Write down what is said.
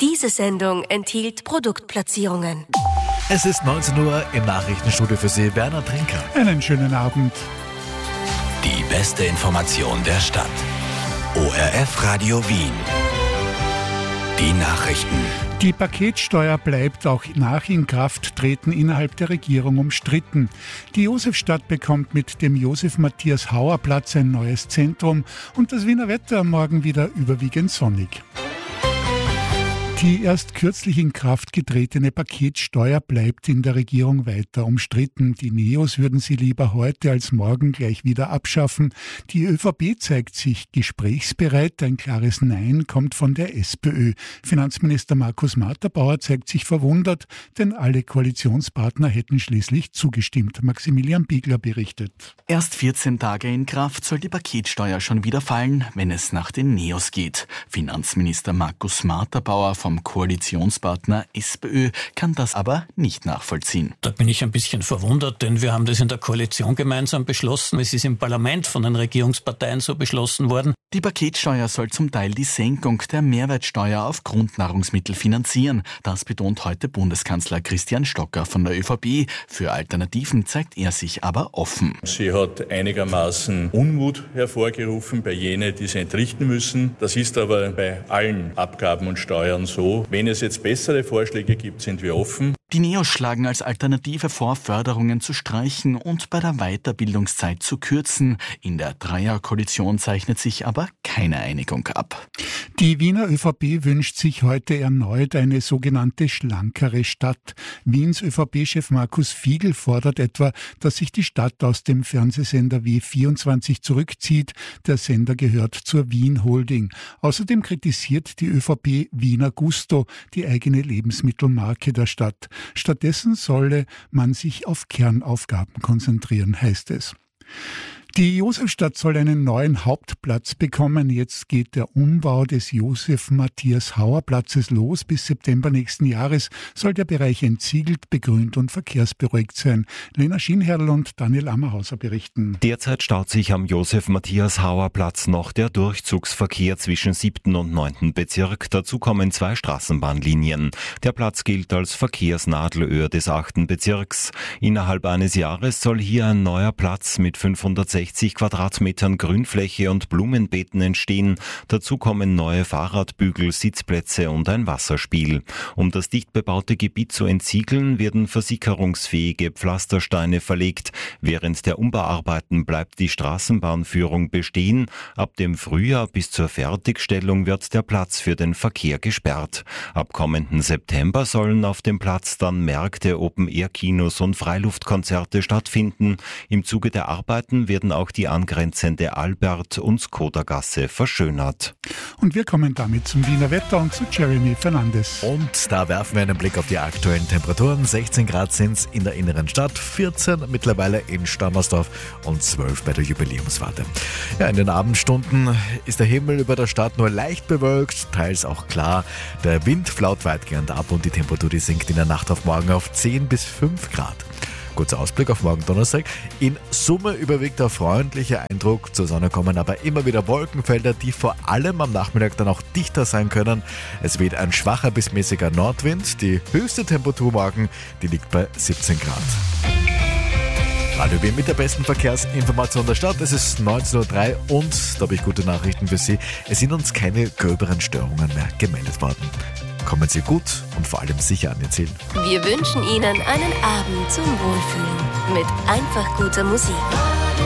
Diese Sendung enthielt Produktplatzierungen. Es ist 19 Uhr, im Nachrichtenstudio für Sie Werner Trinker. Einen schönen Abend. Die beste Information der Stadt. ORF Radio Wien. Die Nachrichten. Die Paketsteuer bleibt auch nach Inkrafttreten innerhalb der Regierung umstritten. Die Josefstadt bekommt mit dem Josef-Matthias-Hauer-Platz ein neues Zentrum und das Wiener Wetter am Morgen wieder überwiegend sonnig. Die erst kürzlich in Kraft getretene Paketsteuer bleibt in der Regierung weiter umstritten. Die Neos würden sie lieber heute als morgen gleich wieder abschaffen. Die ÖVP zeigt sich gesprächsbereit. Ein klares Nein kommt von der SPÖ. Finanzminister Markus Matterbauer zeigt sich verwundert, denn alle Koalitionspartner hätten schließlich zugestimmt. Maximilian Biegler berichtet. Erst 14 Tage in Kraft soll die Paketsteuer schon wieder fallen, wenn es nach den Neos geht. Finanzminister Markus Matterbauer vom Koalitionspartner SPÖ kann das aber nicht nachvollziehen. Da bin ich ein bisschen verwundert, denn wir haben das in der Koalition gemeinsam beschlossen. Es ist im Parlament von den Regierungsparteien so beschlossen worden. Die Paketsteuer soll zum Teil die Senkung der Mehrwertsteuer auf Grundnahrungsmittel finanzieren. Das betont heute Bundeskanzler Christian Stocker von der ÖVP. Für Alternativen zeigt er sich aber offen. Sie hat einigermaßen Unmut hervorgerufen bei jenen, die sie entrichten müssen. Das ist aber bei allen Abgaben und Steuern so. Wenn es jetzt bessere Vorschläge gibt, sind wir offen. Die Neos schlagen als Alternative vor, Förderungen zu streichen und bei der Weiterbildungszeit zu kürzen. In der Dreierkoalition zeichnet sich aber keine Einigung ab. Die Wiener ÖVP wünscht sich heute erneut eine sogenannte schlankere Stadt. Wiens ÖVP-Chef Markus Fiegel fordert etwa, dass sich die Stadt aus dem Fernsehsender W24 zurückzieht. Der Sender gehört zur Wien Holding. Außerdem kritisiert die ÖVP Wiener Gusto, die eigene Lebensmittelmarke der Stadt. Stattdessen solle man sich auf Kernaufgaben konzentrieren, heißt es. Die Josefstadt soll einen neuen Hauptplatz bekommen. Jetzt geht der Umbau des Josef-Matthias-Hauer-Platzes los. Bis September nächsten Jahres soll der Bereich entsiegelt, begrünt und verkehrsberuhigt sein. Lena Schienherrl und Daniel Ammerhauser berichten. Derzeit staut sich am Josef-Matthias-Hauer-Platz noch der Durchzugsverkehr zwischen 7. und 9. Bezirk. Dazu kommen 2 Straßenbahnlinien. Der Platz gilt als Verkehrsnadelöhr des 8. Bezirks. Innerhalb eines Jahres soll hier ein neuer Platz mit 560 Quadratmetern Grünfläche und Blumenbeeten entstehen. Dazu kommen neue Fahrradbügel, Sitzplätze und ein Wasserspiel. Um das dicht bebaute Gebiet zu entsiegeln, werden versickerungsfähige Pflastersteine verlegt. Während der Umbauarbeiten bleibt die Straßenbahnführung bestehen. Ab dem Frühjahr bis zur Fertigstellung wird der Platz für den Verkehr gesperrt. Ab kommenden September sollen auf dem Platz dann Märkte, Open-Air-Kinos und Freiluftkonzerte stattfinden. Im Zuge der Arbeiten werden auch die angrenzende Albert- und Skoda-Gasse verschönert. Und wir kommen damit zum Wiener Wetter und zu Jeremy Fernandes. Und da werfen wir einen Blick auf die aktuellen Temperaturen. 16 Grad sind es in der inneren Stadt, 14 mittlerweile in Stammersdorf und 12 bei der Jubiläumswarte. Ja, in den Abendstunden ist der Himmel über der Stadt nur leicht bewölkt, teils auch klar. Der Wind flaut weitgehend ab und die Temperatur die sinkt in der Nacht auf morgen auf 10 bis 5 Grad. Kurzer Ausblick auf morgen Donnerstag. In Summe überwiegt der freundliche Eindruck. Zur Sonne kommen aber immer wieder Wolkenfelder, die vor allem am Nachmittag dann auch dichter sein können. Es weht ein schwacher bis mäßiger Nordwind. Die höchste Temperatur morgen, die liegt bei 17 Grad. Radio Wien mit der besten Verkehrsinformation der Stadt. Es ist 19.03 Uhr und da habe ich gute Nachrichten für Sie. Es sind uns keine gröberen Störungen mehr gemeldet worden. Kommen Sie gut und vor allem sicher an Ihr Ziel. Wir wünschen Ihnen einen Abend zum Wohlfühlen mit einfach guter Musik.